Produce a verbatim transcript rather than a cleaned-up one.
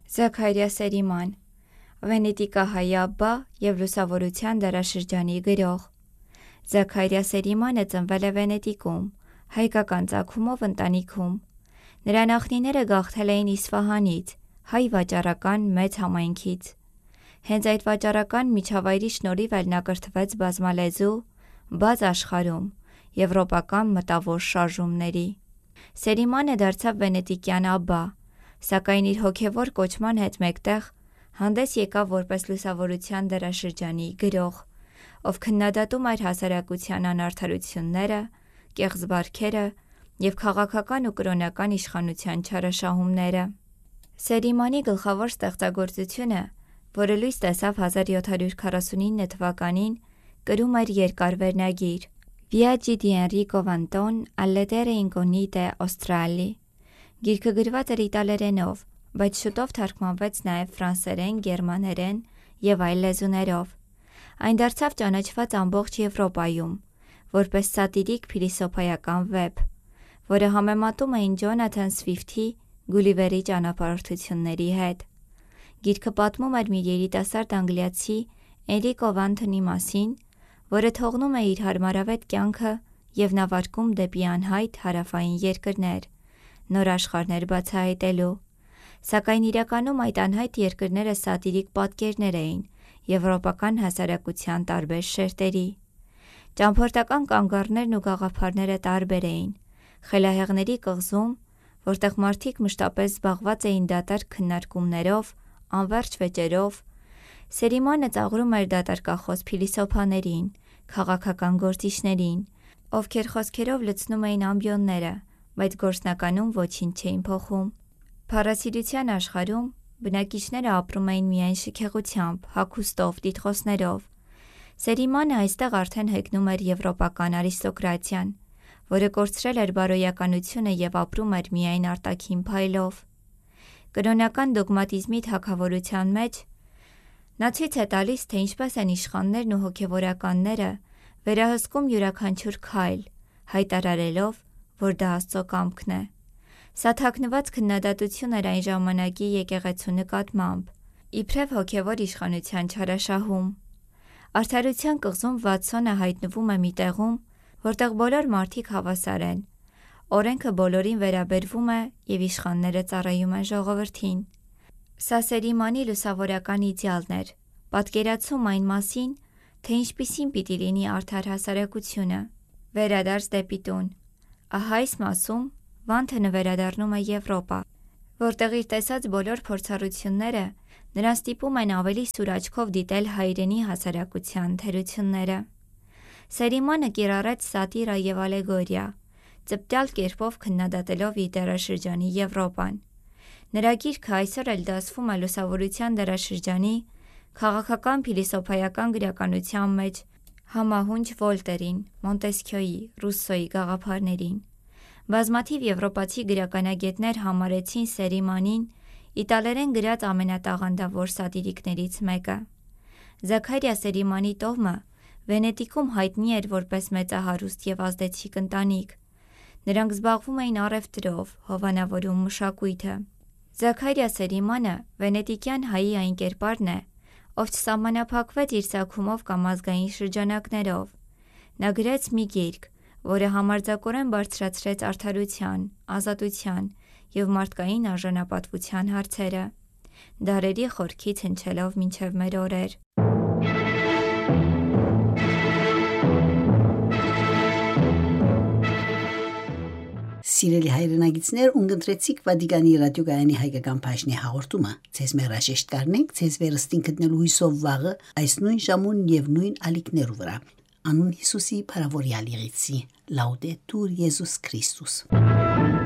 Զաքարիա Սերիման, վենետիկահայ աբբա և լուսավորության դարաշրջանի գրող։ Զաքարիա Սերիմանը ծնվել է Վենետիկում, հայկական ծագումով ընտանիքում։ Նրա նախնիները գաղթել էին Իսֆահանից, հայ վաճառական մեծ համայնքից։ Հենց այդ վաճառական միջավայրի շնորհիվ էլ նա կրթվեց բազմալեզու, բաց աշխարհում, եվրոպական մտավոր շարժումների։ Սերիմանը դարձավ վենետիկյան աբբա, սակայն իր հոգևոր կոչման հետ մեկտեղ հանդես եկավ որպես լուսավորության դարաշրջանի գրող, ով քննադատում էր հասարակության անարդարությունները, կեղծ բարքերը և քաղաքական ու կրոնական իշխանության չարաշահումները։ Սերիմանի գլխավոր ստեղծագործությունը, որը լույս տեսավ հազար յոթ հարյուր քառասունինը թվականին, կրում էր երկար վերնագիր «Viaggi di Enrico Vanton alle terre incognite australi». Գիրքը գրված էր իտալերենով, բայց շուտով թարգմանվեց նաև ֆրանսերեն, գերմաներեն և այլ լեզուներով։ Այն դարձավ ճանաչված ամբողջ Եվրոպայում, որպես սատիրիկ փիլիսոփայական վեպ, որը համեմատում էին Ջոնաթան Սվիֆթի Գուլիվերի ճանապարհորդությունների հետ։ Գիրքը պատմում էր մի երիտասարդ անգլիացի Էնրիկո Վանթոնի մասին, որը թողնում է իր հարմարավետ կյանքը և նավարկում դեպի անհայտ հարավային երկրներ, նոր աշխարհներ բացահայտելու։ Սակայն իրականում այդ անհայտ երկրները սատիրիկ պատկերներ էին եվրոպական հասարակության տարբեր շերտերի։ Ճամփորդական կանգառներն ու գաղափարները տարբեր էին։ Խելահեղների կղզում, որտեղ մարդիկ մշտապես զբաղված էին դատարկ քննարկումներով, անվերջ վեճերով, Սերիմանը ծաղրում էր դատարկախոս փիլիսոփաներին, քաղաքական գործիչներին, ովքեր խոսքերով լցնում էին ամբիոնները, բայց գործնականում ոչինչ չէին փոխում։ Փառասիրության աշխարհում բնակիչները ապրում էին միայն շքեղությամբ, հագուստով, տիտղոսներով։ Սերիմանը այստեղ արդեն հեգնում էր եվրոպական արիստոկրատիան, որը կորցրել էր բարոյականությունը և ապրում էր միայն արտաքին փայլով։ Կրոնական դոգմատիզմի թագավորության մեջ նա ցույց է տալիս, թե ինչպես են իշխաններն ու հոգևորականները վերահսկում յուրաքանչյուր քայլ, հայտարարելով, որ դա Աստծո կամքն է։ Սա թաքնված քննադատություն էր այն ժամանակի եկեղեցու նկատմամբ, իբրև հոգևոր իշխանության չարաշահում։ Արդարության կղզում Վատսոնը հայտնվում է մի տեղում, որտեղ բոլոր մարդիկ հավասար են, օրենքը բոլորին վերաբերվում է և իշխանները ծառայում են ժողովրդին։ Սա Սերիմանի լուսավորական իդեալն էր, պատկերացում այն մասին, թե ինչպիսին պիտի լինի արդար հասարակությունը։ Վերադարձ դեպի տուն։ Ահա այս մասում Վանթոնը վերադառնում է Եվրոպա, որտեղ իր տեսած բոլոր փորձառությունները նրան ստիպում են ավելի սուր աչքով դիտել հայրենի հասարակության թերությունները։ Սերիմանը կիրառեց սատիրա և ալեգորիա, ծպտյալ կերպով քննադատելով իր դարաշրջանի Եվրոպան։ Նրա գիրքը այսօր էլ դասվում է լուսավորության դարաշրջանի քաղաքական փիլիսոփայական գրականության մեջ համահունչ Վոլտերին, Մոնտեսքյոյի, Ռուսսոյի գաղափարներին։ Բազմաթիվ եվրոպացի գրականագետներ համարեցին Սերիմանին իտալերեն գրած ամենատաղանդավոր սատիրիկներից մեկը։ Զաքարիա Սերիմանի տոհմը Վենետիկում հայտնի էր որպես մեծահարուստ և ազդեցիկ ընտանիք։ Նրանք զբաղվում էին առևտրով, հովանավորում մշակույթը։ Զաքարիա Սերիմանը վենետիկյան հայի այն կերպարն է, ով չսահմանափակվեց իր ծագումով կամ ազգային շրջանակներով։ Նա գրեց մի գիրք, որը համարձակորեն բարձրացրեց արդարության, ազատության և մարդկային արժանապատվության հարցերը, դարերի խորքից հնչելով մինչև մեր օրեր։ Սիրելի հայրենագիտներ, ունգընտրեցիք Վատիկանի ռադիոգայանի հայկական բաժնի հաղորդումը։ Ձեզ մերաշեշտ կարնենք, ձեզ վերստին գտնելու հույսով վաղը այս նույն ժամուն և նույն ալիքներու վրա։ Անուն Հիսուսի փարավորյալ եղեցի։ Լաուդետուր Եզուս Քրիստոս։